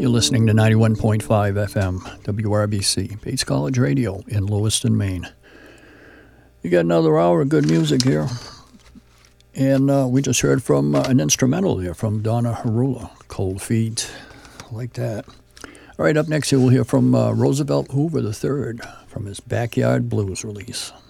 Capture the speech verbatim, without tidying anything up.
You're listening to ninety-one point five F M, W R B C, Bates College Radio in Lewiston, Maine. You got another hour of good music here. And uh, we just heard from uh, an instrumental there from Donna Harula, Cold Feet, like that. All right, up next here we'll hear from uh, Roosevelt Hoover the third from his Backyard Blues release.